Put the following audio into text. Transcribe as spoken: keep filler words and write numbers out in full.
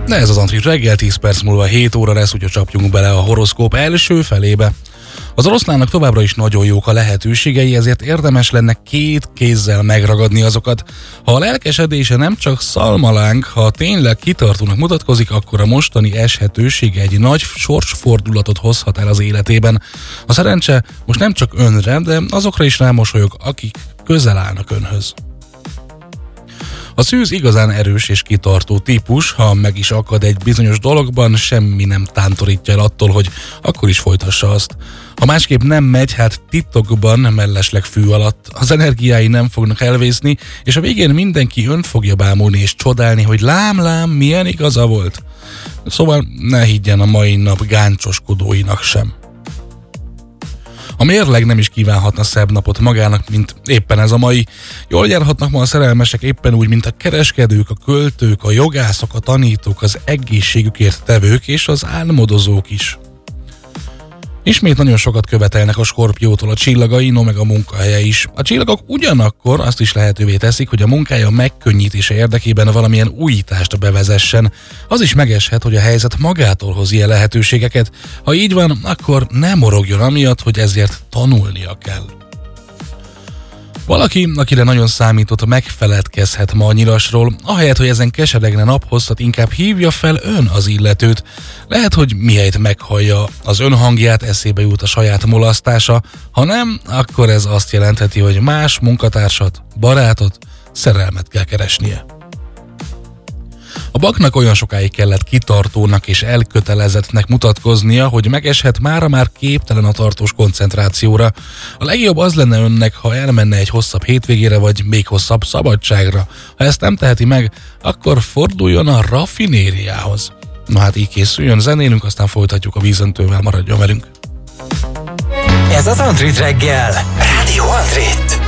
De ez az Antrit reggel, tíz perc múlva hét óra lesz, úgyhogy csapjunk bele a horoszkóp első felébe. Az oroszlánnak továbbra is nagyon jók a lehetőségei, ezért érdemes lenne két kézzel megragadni azokat. Ha a lelkesedése nem csak szalmalánk, ha tényleg kitartónak mutatkozik, akkor a mostani eshetőség egy nagy sorsfordulatot hozhat el az életében. A szerencse most nem csak önre, de azokra is rámosolyog, akik közel állnak önhöz. A szűz igazán erős és kitartó típus, ha meg is akad egy bizonyos dologban, semmi nem tántorítja el attól, hogy akkor is folytassa azt. Ha másképp nem megy, hát titokban, mellesleg fű alatt, az energiái nem fognak elvészni, és a végén mindenki önt fogja bámulni és csodálni, hogy lám-lám, milyen igaza volt. Szóval ne higgyen a mai nap gáncsoskodóinak sem. A mérleg nem is kívánhatna szebb napot magának, mint éppen ez a mai. Jól járhatnak ma a szerelmesek éppen úgy, mint a kereskedők, a költők, a jogászok, a tanítók, az egészségükért tevők és az álmodozók is. Ismét nagyon sokat követelnek a Skorpiótól a csillagai, no meg a munkahelye is. A csillagok ugyanakkor azt is lehetővé teszik, hogy a munkája megkönnyítése érdekében valamilyen újítást bevezessen. Az is megeshet, hogy a helyzet magától hoz ilyen lehetőségeket. Ha így van, akkor ne morogjon amiatt, hogy ezért tanulnia kell. Valaki, akire nagyon számított, megfeledkezhet ma a nyirasról, ahelyett, hogy ezen keseregne naphosszat, inkább hívja fel ön az illetőt. Lehet, hogy mihelyt meghallja az ön hangját, eszébe jut a saját mulasztása, ha nem, akkor ez azt jelentheti, hogy más munkatársat, barátot, szerelmet kell keresnie. A baknak olyan sokáig kellett kitartónak és elkötelezettnek mutatkoznia, hogy megeshet mára már képtelen a tartós koncentrációra. A legjobb az lenne önnek, ha elmenne egy hosszabb hétvégére vagy még hosszabb szabadságra. Ha ezt nem teheti meg, akkor forduljon a raffinériához. Na hát így készüljön, zenélünk, aztán folytatjuk a vízöntővel, maradjon velünk. Ez az Antrit reggel, Rádió Antrit.